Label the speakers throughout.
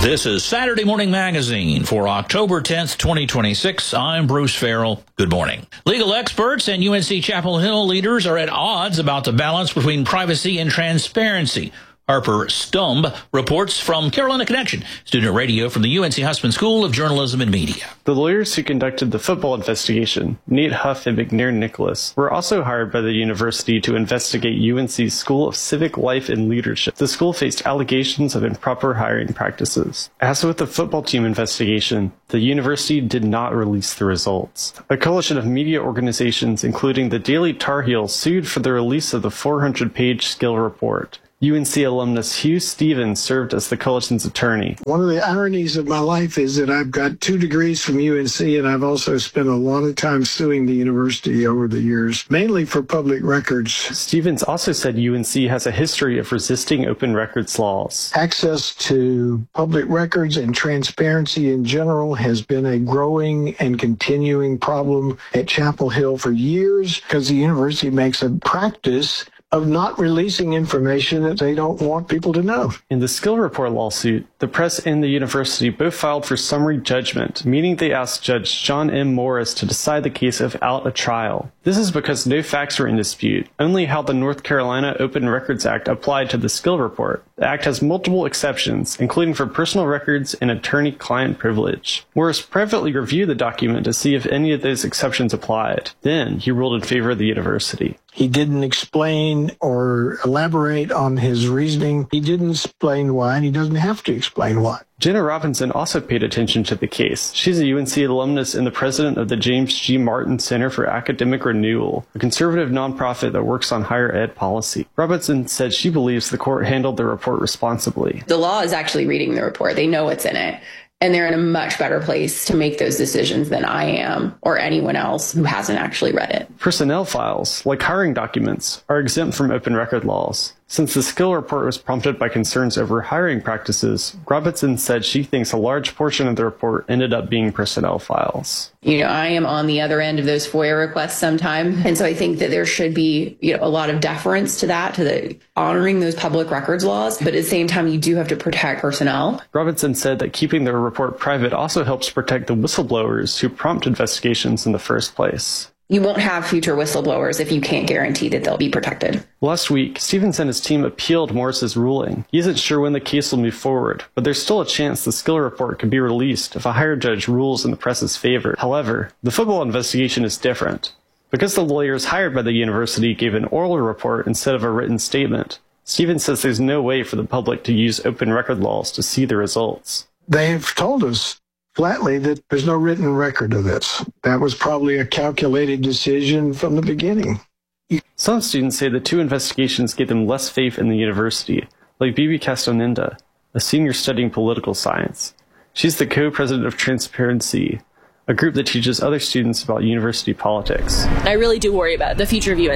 Speaker 1: This is Saturday Morning Magazine for October 10th, 2026. I'm Bruce Farrell. Good morning. Legal experts and UNC Chapel Hill leaders are at odds about the balance between privacy and transparency. Harper Stumb reports from Carolina Connection, student radio from the UNC Hussman School of Journalism and Media.
Speaker 2: The lawyers who conducted the football investigation, Nate Huff and McNair Nicholas, were also hired by the university to investigate UNC's School of Civic Life and Leadership. The school faced allegations of improper hiring practices. As with the football team investigation, the university did not release the results. A coalition of media organizations, including the Daily Tar Heel, sued for the release of the 400-page skill report. UNC alumnus Hugh Stevens served as the coalition's attorney.
Speaker 3: One of the ironies of my life is that I've got 2 degrees from UNC, and I've also spent a lot of time suing the university over the years, mainly for public records.
Speaker 2: Stevens also said UNC has a history of resisting open records laws.
Speaker 3: Access to public records and transparency in general has been a growing and continuing problem at Chapel Hill for years because the university makes a practice of not releasing information that they don't want people to know.
Speaker 2: In the skill report lawsuit, the press and the university both filed for summary judgment, meaning they asked Judge John M. Morris to decide the case without a trial. This is because no facts were in dispute, only how the North Carolina Open Records Act applied to the skill report. The act has multiple exceptions, including for personal records and attorney-client privilege. Morris privately reviewed the document to see if any of those exceptions applied. Then, he ruled in favor of the university.
Speaker 3: He didn't explain or elaborate on his reasoning. He didn't explain why, and he doesn't have to explain why.
Speaker 2: Jenna Robinson also paid attention to the case. She's a UNC alumnus and the president of the James G. Martin Center for Academic Renewal, a conservative nonprofit that works on higher ed policy. Robinson said she believes the court handled the report responsibly.
Speaker 4: The law is actually reading the report. They know what's in it. And they're in a much better place to make those decisions than I am or anyone else who hasn't actually read it.
Speaker 2: Personnel files, like hiring documents, are exempt from open record laws. Since the skill report was prompted by concerns over hiring practices, Robinson said she thinks a large portion of the report ended up being personnel files.
Speaker 4: I am on the other end of those FOIA requests sometime. And so I think that there should be, a lot of deference to that, to the honoring those public records laws. But at the same time, you do have to protect personnel.
Speaker 2: Robinson said that keeping the report private also helps protect the whistleblowers who prompt investigations in the first place.
Speaker 4: You won't have future whistleblowers if you can't guarantee that they'll be protected.
Speaker 2: Last week, Stevens and his team appealed Morris's ruling. He isn't sure when the case will move forward, but there's still a chance the skill report could be released if a higher judge rules in the press's favor. However, the football investigation is different. Because the lawyers hired by the university gave an oral report instead of a written statement, Stevens says there's no way for the public to use open record laws to see the results.
Speaker 3: They've told us flatly that there's no written record of this. That was probably a calculated decision from the beginning.
Speaker 2: Some students say the 2 investigations gave them less faith in the university, like Bibi Castaneda, a senior studying political science. She's the co-president of Transparency, a group that teaches other students about university politics.
Speaker 5: I really do worry about the future of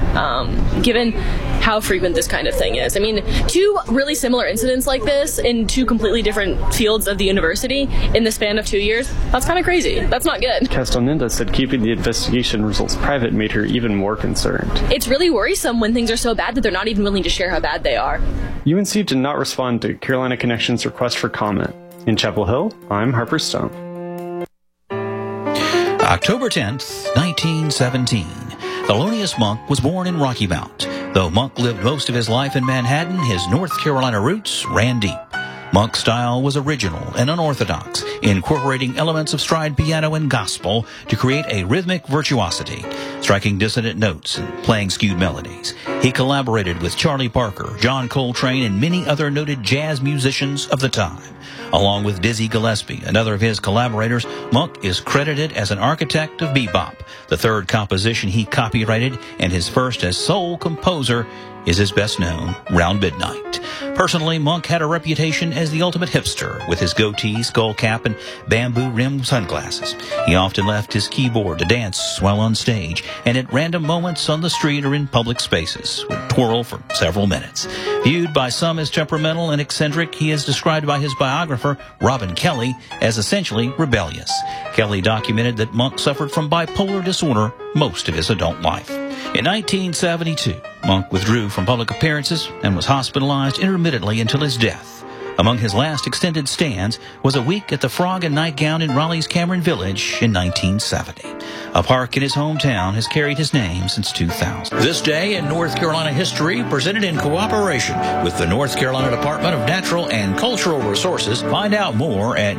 Speaker 5: UNC, given how frequent this kind of thing is. 2 really similar incidents like this in 2 completely different fields of the university in the span of 2 years, that's kind of crazy. That's not good.
Speaker 2: Castaneda said keeping the investigation results private made her even more concerned.
Speaker 5: It's really worrisome when things are so bad that they're not even willing to share how bad they are.
Speaker 2: UNC did not respond to Carolina Connection's request for comment. In Chapel Hill, I'm Harper Stump.
Speaker 1: October 10th, 1917. Thelonious Monk was born in Rocky Mount. Though Monk lived most of his life in Manhattan, his North Carolina roots ran deep. Monk's style was original and unorthodox, incorporating elements of stride piano and gospel to create a rhythmic virtuosity, striking dissonant notes and playing skewed melodies. He collaborated with Charlie Parker, John Coltrane, and many other noted jazz musicians of the time. Along with Dizzy Gillespie, another of his collaborators, Monk is credited as an architect of bebop. The 3rd composition he copyrighted and his first as sole composer is his best known, Round Midnight. Personally, Monk had a reputation as the ultimate hipster with his goatee, skull cap, and bamboo-rimmed sunglasses. He often left his keyboard to dance while on stage, and at random moments on the street or in public spaces would twirl for several minutes. Viewed by some as temperamental and eccentric, he is described by his biographer, Robin Kelly, as essentially rebellious. Kelly documented that Monk suffered from bipolar disorder most of his adult life. In 1972, Monk withdrew from public appearances and was hospitalized intermittently until his death. Among his last extended stands was a week at the Frog and Nightgown in Raleigh's Cameron Village in 1970. A park in his hometown has carried his name since 2000. This day in North Carolina history, presented in cooperation with the North Carolina Department of Natural and Cultural Resources. Find out more at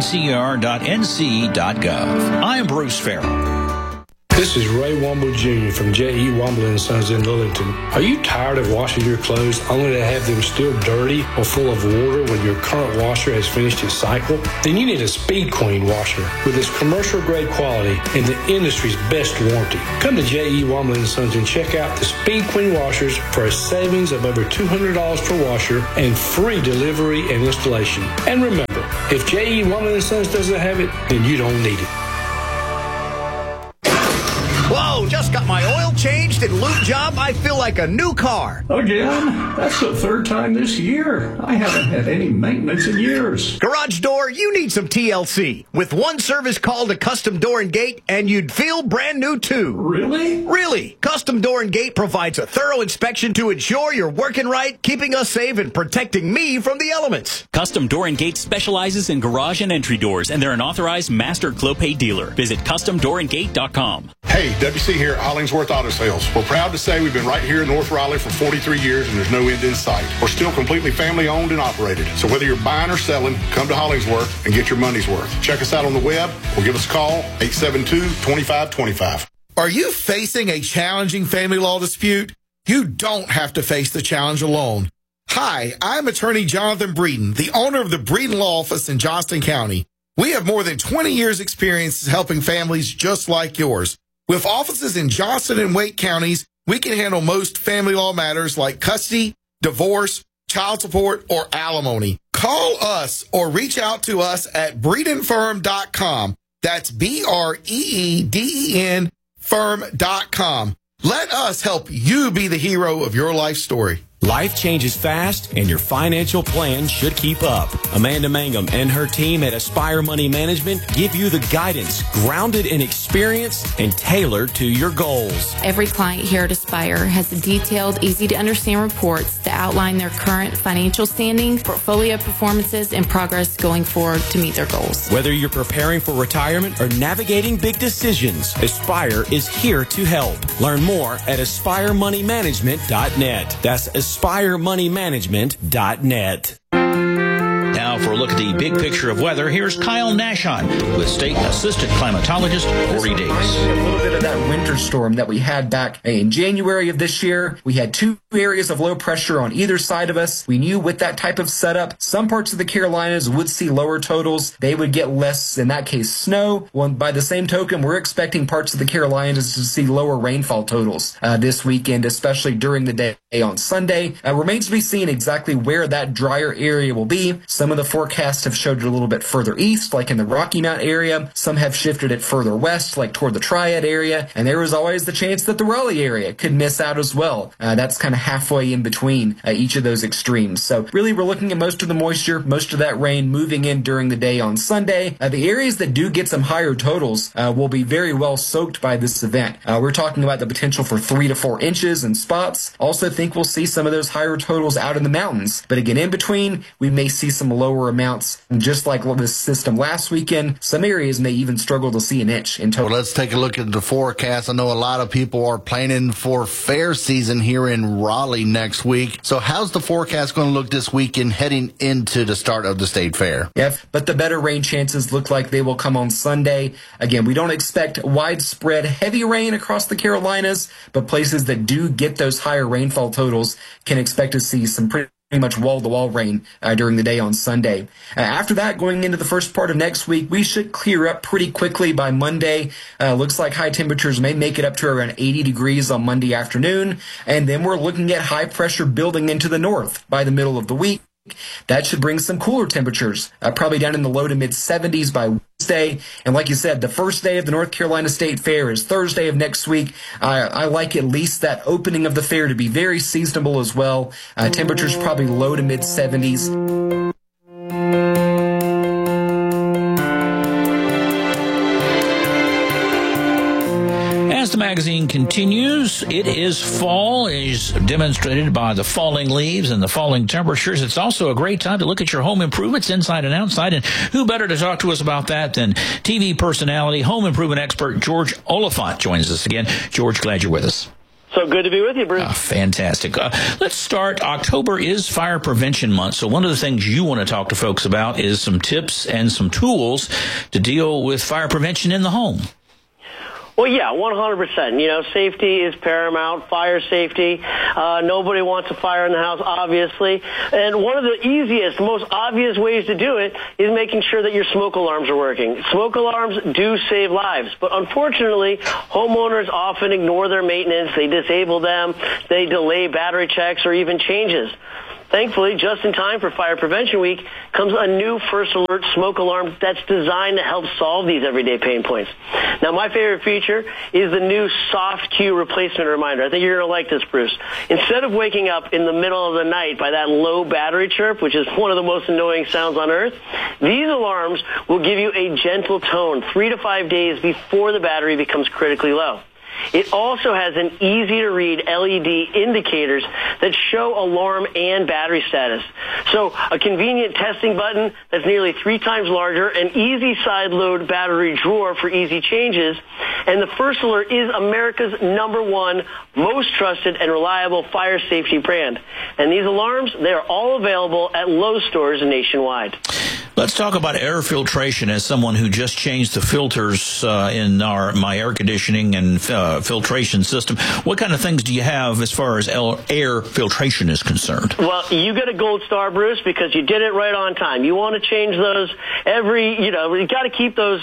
Speaker 1: dncr.nc.gov. I'm Bruce Farrell.
Speaker 6: This is Ray Womble Jr. from J.E. Womble & Sons in Lillington. Are you tired of washing your clothes only to have them still dirty or full of water when your current washer has finished its cycle? Then you need a Speed Queen washer with its commercial-grade quality and the industry's best warranty. Come to J.E. Womble & Sons and check out the Speed Queen washers for a savings of over $200 per washer and free delivery and installation. And remember, if J.E. Womble & Sons doesn't have it, then you don't need it.
Speaker 7: Whoa, just got my oil changed and lube job. I feel like a new car.
Speaker 8: Again? That's the third time this year. I haven't had any maintenance in years.
Speaker 7: Garage door, you need some TLC. With one service called a Custom Door and Gate, and you'd feel brand new too.
Speaker 8: Really?
Speaker 7: Really. Custom Door and Gate provides a thorough inspection to ensure you're working right, keeping us safe, and protecting me from the elements.
Speaker 9: Custom Door and Gate specializes in garage and entry doors, and they're an authorized master Clopay dealer. Visit CustomDoorandGate.com.
Speaker 10: Hey, WC here at Hollingsworth Auto Sales. We're proud to say we've been right here in North Raleigh for 43 years and there's no end in sight. We're still completely family owned and operated. So whether you're buying or selling, come to Hollingsworth and get your money's worth. Check us out on the web or give us a call, 872-2525.
Speaker 11: Are you facing a challenging family law dispute? You don't have to face the challenge alone. Hi, I'm attorney Jonathan Breeden, the owner of the Breeden Law Office in Johnston County. We have more than 20 years experience helping families just like yours. With offices in Johnston and Wake counties, we can handle most family law matters like custody, divorce, child support, or alimony. Call us or reach out to us at BreedenFirm.com. That's BREEDEN firm.com. Let us help you be the hero of your life story.
Speaker 12: Life changes fast, and your financial plan should keep up. Amanda Mangum and her team at Aspire Money Management give you the guidance grounded in experience and tailored to your goals.
Speaker 13: Every client here at Aspire has detailed, easy-to-understand reports that outline their current financial standing, portfolio performances, and progress going forward to meet their goals.
Speaker 12: Whether you're preparing for retirement or navigating big decisions, Aspire is here to help. Learn more at AspireMoneyManagement.net. That's AspireMoneyManagement.net.
Speaker 1: Now for a look at the big picture of weather, here's Kyle Nashon with State Assistant Climatologist Corey Davis.
Speaker 14: A little bit of that winter storm that we had back in January of this year. We had two areas of low pressure on either side of us. We knew with that type of setup, some parts of the Carolinas would see lower totals. They would get less, in that case, snow. Well, by the same token, we're expecting parts of the Carolinas to see lower rainfall totals this weekend, especially during the day on Sunday. Remains to be seen exactly where that drier area will be. Some of the forecasts have showed it a little bit further east, like in the Rocky Mount area. Some have shifted it further west, like toward the Triad area. And there is always the chance that the Raleigh area could miss out as well. That's kind of halfway in between each of those extremes. So really, we're looking at most of the moisture, most of that rain moving in during the day on Sunday. The areas that do get some higher totals will be very well soaked by this event. We're talking about the potential for 3 to 4 inches in spots. Also think we'll see some of those higher totals out in the mountains. But again, in between, we may see some lower amounts. And just like this system last weekend, some areas may even struggle to see an inch in total.
Speaker 11: Well, let's take a look at the forecast. I know a lot of people are planning for fair season here in Raleigh next week. So how's the forecast going to look this weekend heading into the start of the state fair?
Speaker 14: Yeah, but the better rain chances look like they will come on Sunday. Again, we don't expect widespread heavy rain across the Carolinas, but places that do get those higher rainfall totals can expect to see some pretty much wall-to-wall rain during the day on Sunday. After that, going into the first part of next week, we should clear up pretty quickly by Monday. Looks like high temperatures may make it up to around 80 degrees on Monday afternoon, and then we're looking at high pressure building into the north by the middle of the week. That should bring some cooler temperatures, probably down in the low to mid 70s by Wednesday. And like you said, the first day of the North Carolina State Fair is Thursday of next week. I like at least that opening of the fair to be very seasonable as well. Temperatures probably low to mid 70s.
Speaker 1: As the Magazine continues. It is fall, as demonstrated by the falling leaves and the falling temperatures. It's also a great time to look at your home improvements inside and outside. And who better to talk to us about that than TV personality, home improvement expert George Oliphant joins us again. George, glad you're with us.
Speaker 15: So good to be with you, Bruce.
Speaker 1: Fantastic. Let's start. October is Fire Prevention Month. So one of the things you want to talk to folks about is some tips and some tools to deal with fire prevention in the home.
Speaker 15: Well, yeah, 100%. You know, safety is paramount, fire safety. Nobody wants a fire in the house, obviously. And one of the easiest, most obvious ways to do it is making sure that your smoke alarms are working. Smoke alarms do save lives, but unfortunately, homeowners often ignore their maintenance. They disable them. They delay battery checks or even changes. Thankfully, just in time for Fire Prevention Week comes a new First Alert smoke alarm that's designed to help solve these everyday pain points. Now, my favorite feature is the new soft cue replacement reminder. I think you're going to like this, Bruce. Instead of waking up in the middle of the night by that low battery chirp, which is one of the most annoying sounds on earth, these alarms will give you a gentle tone 3 to 5 days before the battery becomes critically low. It also has an easy-to-read LED indicators that show alarm and battery status. So a convenient testing button that's nearly 3 times larger, an easy side-load battery drawer for easy changes, and the First Alert is America's #1 most trusted and reliable fire safety brand. And these alarms, they are all available at Lowe's stores nationwide.
Speaker 1: Let's talk about air filtration. As someone who just changed the filters in my air conditioning and filtration system, what kind of things do you have as far as air filtration is concerned?
Speaker 15: Well, you get a gold star, Bruce, because you did it right on time. You want to change those you got to keep those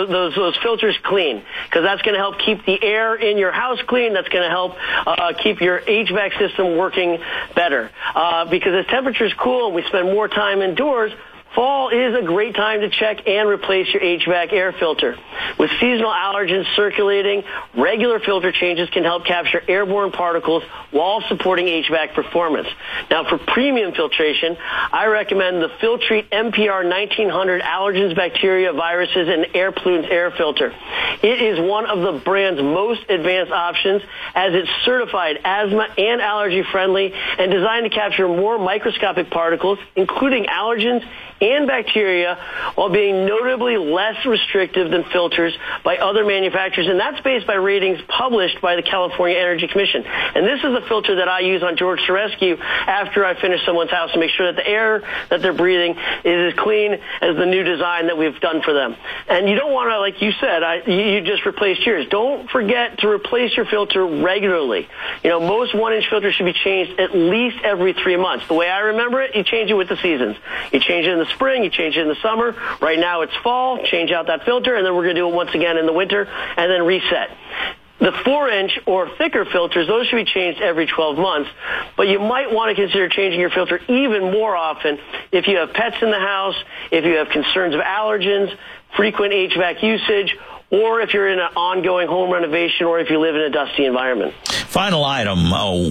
Speaker 15: filters clean, because that's going to help keep the air in your house clean. That's going to help keep your HVAC system working better. Because as temperatures cool and we spend more time indoors, fall is a great time to check and replace your HVAC air filter. With seasonal allergens circulating, regular filter changes can help capture airborne particles while supporting HVAC performance. Now, for premium filtration, I recommend the Filtrete MPR 1900 Allergens, Bacteria, Viruses, and Air Pollutants air filter. It is one of the brand's most advanced options, as it's certified asthma and allergy friendly and designed to capture more microscopic particles, including allergens and bacteria, while being notably less restrictive than filters by other manufacturers. And that's based by ratings published by the California Energy Commission. And this is a filter that I use on George to Rescue after I finish someone's house to make sure that the air that they're breathing is as clean as the new design that we've done for them. And you don't want to, like you said, you just replaced yours. Don't forget to replace your filter regularly. You know, most 1-inch filters should be changed at least every 3 months. The way I remember it, you change it with the seasons. You change it in the spring, you change it in the summer. Right now it's fall, change out that filter, and then we're going to do it once again in the winter, and then reset. The 4-inch or thicker filters, those should be changed every 12 months, but you might want to consider changing your filter even more often if you have pets in the house, if you have concerns of allergens, frequent HVAC usage, or if you're in an ongoing home renovation, or if you live in a dusty environment.
Speaker 1: Final item,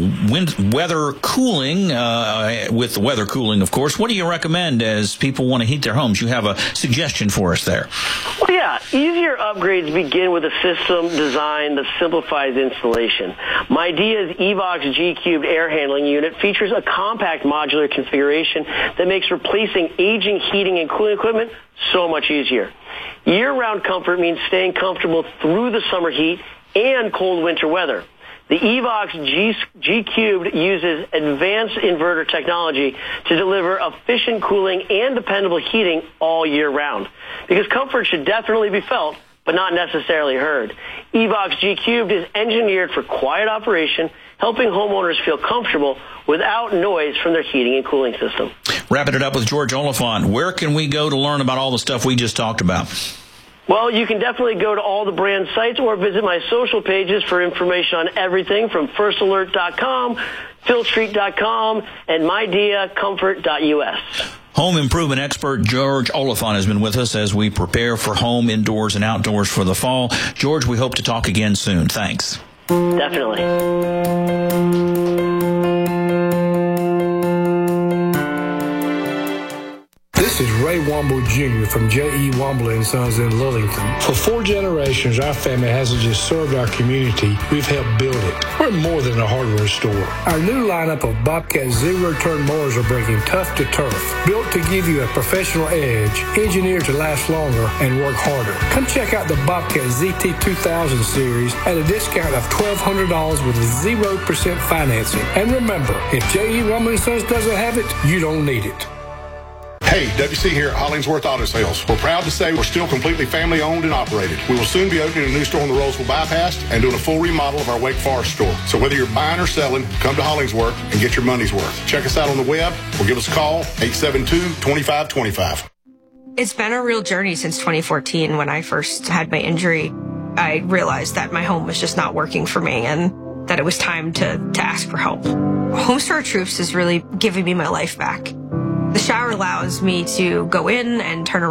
Speaker 1: weather cooling, with the weather cooling, of course. What do you recommend as people want to heat their homes? You have a suggestion for us there.
Speaker 15: Well, yeah, easier upgrades begin with a system design that simplifies installation. Midea's Evox G-Cubed air handling unit features a compact modular configuration that makes replacing aging heating and cooling equipment so much easier. Year-round comfort means staying comfortable through the summer heat and cold winter weather. The Evox G-Cubed uses advanced inverter technology to deliver efficient cooling and dependable heating all year round, because comfort should definitely be felt, but not necessarily heard. Evox G-Cubed is engineered for quiet operation, helping homeowners feel comfortable without noise from their heating and cooling system.
Speaker 1: Wrapping it up with George Oliphant, where can we go to learn about all the stuff we just talked about?
Speaker 15: Well, you can definitely go to all the brand sites or visit my social pages for information on everything from firstalert.com, filtrete.com, and mydiacomfort.us.
Speaker 1: Home improvement expert George Oliphant has been with us as we prepare for home, indoors, and outdoors for the fall. George, we hope to talk again soon. Thanks.
Speaker 15: Definitely.
Speaker 11: This
Speaker 6: This is Ray Womble Jr. from J.E. Womble & Sons in Lillington. For 4 generations, our family hasn't just served our community, we've helped build it. We're more than a hardware store. Our new lineup of Bobcat zero-turn mowers are breaking tough to turf, built to give you a professional edge, engineered to last longer and work harder. Come check out the Bobcat ZT 2000 series at a discount of $1,200 with 0% financing. And remember, if J.E. Womble & Sons doesn't have it, you don't need it.
Speaker 10: Hey, WC here at Hollingsworth Auto Sales. We're proud to say we're still completely family owned and operated. We will soon be opening a new store on the Roseville Bypass and doing a full remodel of our Wake Forest store. So whether you're buying or selling, come to Hollingsworth and get your money's worth. Check us out on the web or give us a call, 872-2525.
Speaker 16: It's been a real journey since 2014 when I first had my injury. I realized that my home was just not working for me and that it was time to ask for help. Home Store Troops is really giving me my life back. The shower allows me to go in and turn around